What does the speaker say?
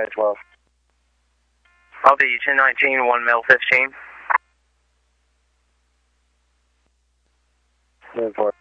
12. I'll be 1019, 1 mil 15. Move forward.